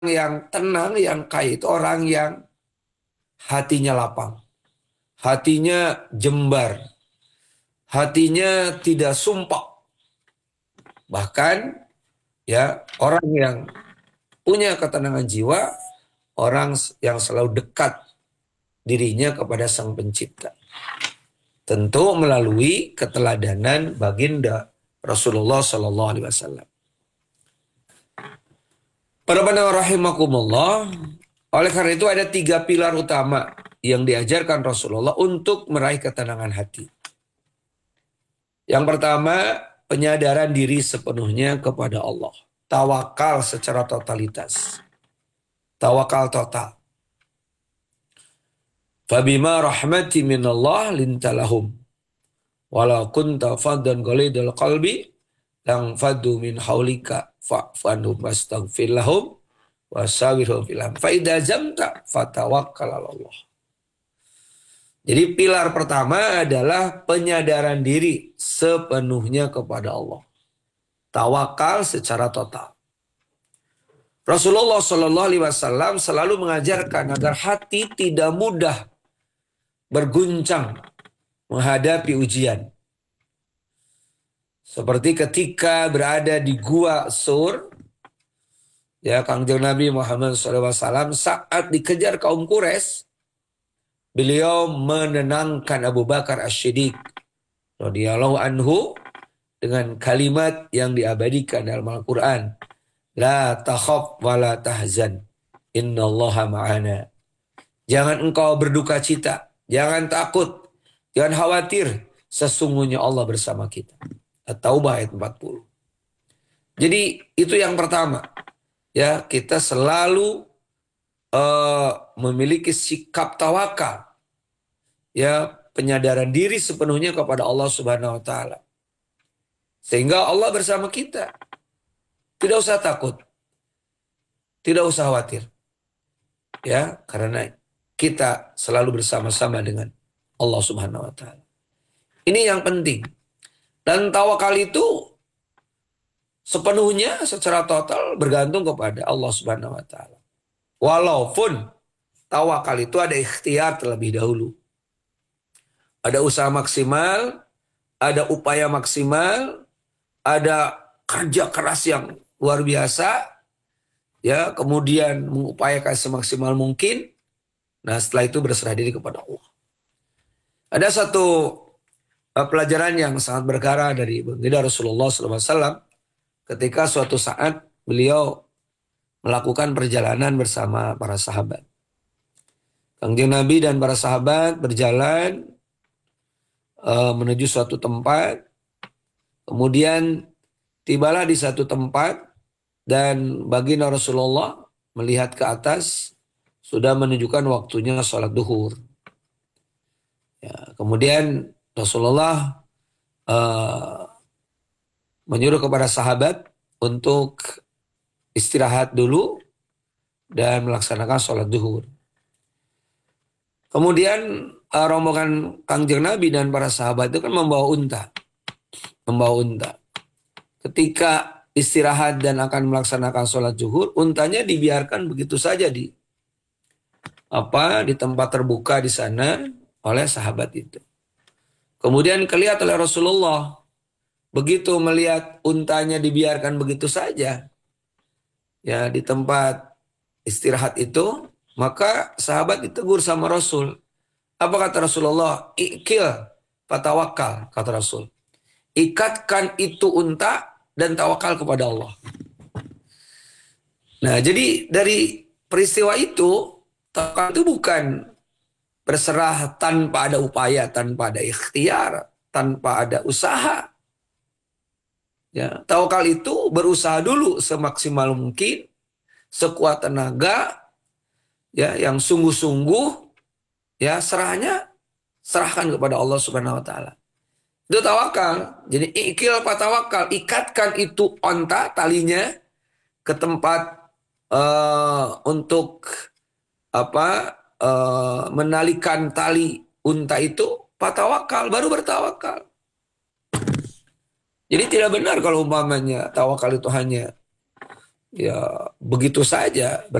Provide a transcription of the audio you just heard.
yang tenang, yang kaya itu orang yang hatinya lapang, hatinya jembar, hatinya tidak sumpah. Bahkan ya orang yang punya ketenangan jiwa, orang yang selalu dekat dirinya kepada Sang Pencipta. Tentu melalui keteladanan baginda Rasulullah Sallallahu Alaihi Wasallam. Para pendengar rahimakumullah, oleh karena itu ada 3 pilar utama yang diajarkan Rasulullah untuk meraih ketenangan hati. Yang pertama, penyadaran diri sepenuhnya kepada Allah. Tawakal secara totalitas. Tawakal total. Fabima rahmati minallah lintalahum. Walau kunta faddan ghalidul qalbi lang faddu min haulika fa'fanhum wastaghfir lahum wasawirhum fil amr. Fa idza zamta fatawakkal 'ala Allah. Jadi pilar pertama adalah penyadaran diri sepenuhnya kepada Allah. Tawakal secara total. Rasulullah Shallallahu Alaihi Wasallam selalu mengajarkan agar hati tidak mudah berguncang menghadapi ujian. Seperti ketika berada di gua Sur, ya Kangjeng Nabi Muhammad SAW saat dikejar kaum Quraisy, beliau menenangkan Abu Bakar As-Siddiq radhiyallahu anhu dengan kalimat yang diabadikan dalam Al-Quran. La takhaf wa la tahzan. Innallaha ma'ana. Jangan engkau berduka cita. Jangan takut. Jangan khawatir. Sesungguhnya Allah bersama kita. At-Taubah ayat 40. Jadi itu yang pertama. Ya, kita selalu memiliki sikap tawakal. Ya, penyadaran diri sepenuhnya kepada Allah Subhanahu wa taala. Sehingga Allah bersama kita. Tidak usah takut. Tidak usah khawatir. Ya, karena kita selalu bersama-sama dengan Allah Subhanahu wa taala. Ini yang penting. Dan tawakal itu sepenuhnya secara total bergantung kepada Allah Subhanahu wa taala. Walaupun tawakal itu ada ikhtiar terlebih dahulu. Ada usaha maksimal, ada upaya maksimal, ada kerja keras yang luar biasa, ya, kemudian mengupayakan semaksimal mungkin. Nah, setelah itu berserah diri kepada Allah. Ada satu pelajaran yang sangat berkara dari baginda Rasulullah SAW ketika suatu saat beliau melakukan perjalanan bersama para sahabat. Kangjeng Nabi dan para sahabat berjalan menuju suatu tempat, kemudian tibalah di satu tempat dan baginda Rasulullah melihat ke atas sudah menunjukkan waktunya sholat duhur. Ya, kemudian Rasulullah menyuruh kepada sahabat untuk istirahat dulu dan melaksanakan sholat duhur. Kemudian rombongan Kangjeng Nabi dan para sahabat itu kan membawa unta. Ketika istirahat dan akan melaksanakan sholat zuhur, untanya dibiarkan begitu saja di tempat terbuka di sana oleh sahabat itu. Kemudian kelihatan oleh Rasulullah, begitu melihat untanya dibiarkan begitu saja, ya di tempat istirahat itu, maka sahabat ditegur sama Rasul. Apa kata Rasulullah? Ikil fatawakal, kata Rasul. Ikatkan itu unta dan tawakal kepada Allah. Nah, jadi dari peristiwa itu, tawakal itu bukan berserah tanpa ada upaya, tanpa ada ikhtiar, tanpa ada usaha. Ya, tawakal itu berusaha dulu semaksimal mungkin, sekuat tenaga, ya, yang sungguh-sungguh, ya, serahkan kepada Allah Subhanahu wa taala. Itu tawakal. Jadi ikil patawakal, ikatkan itu onta talinya ke tempat untuk menalikan tali unta itu, patawakal, baru bertawakal. Jadi tidak benar kalau umpamanya tawakal itu hanya ya begitu saja